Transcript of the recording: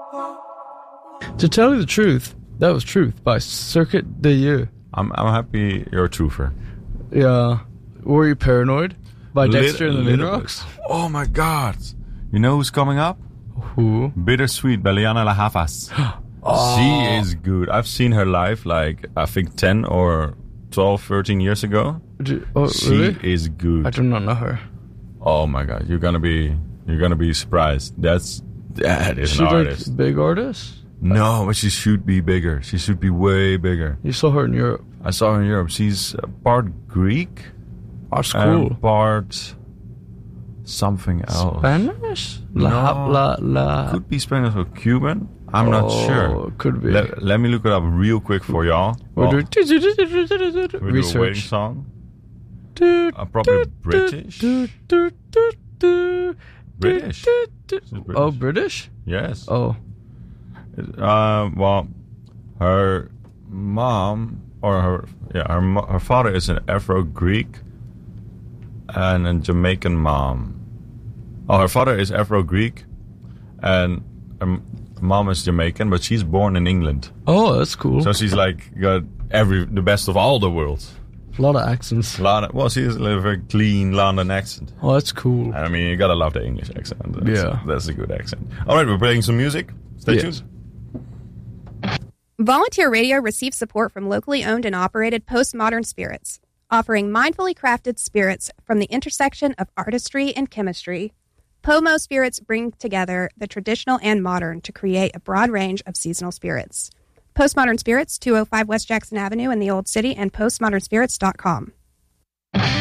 To tell you the truth, that was Truth by Circuit de Yeux. I'm happy you're a truther. Yeah. Were You Paranoid? By Dexter and the Moonrocks. Oh my god. You know who's coming up? Who? Bittersweet by Liana La Havas. She is good. I've seen her live like I think 10 or 12, 13 years ago. Really? She is good. I do not know her. Oh my god, you're gonna be surprised. That is an artist. Like big artist? No, but she should be bigger. She should be way bigger. You saw her in Europe. I saw her in Europe. She's part Greek. That's cool. And part something else. Spanish? Could be Spanish or Cuban. I'm not sure. Could be. Let me look it up real quick for y'all. We'll do a waiting song. Probably British. British. Oh, British? Yes. Oh. Well, her mom or her father is an Afro-Greek and a Jamaican mom. Oh, her father is Afro-Greek and her mom is Jamaican, but she's born in England. Oh, that's cool. So she's like got the best of all the worlds. A lot of accents. She has a very clean London accent. Oh, that's cool. I mean, you gotta love the English accent. That's a good accent. All right, we're playing some music. Stay tuned. Volunteer Radio receives support from locally owned and operated Postmodern Spirits, offering mindfully crafted spirits from the intersection of artistry and chemistry. POMO Spirits bring together the traditional and modern to create a broad range of seasonal spirits. Postmodern Spirits, 205 West Jackson Avenue in the Old City, and postmodernspirits.com.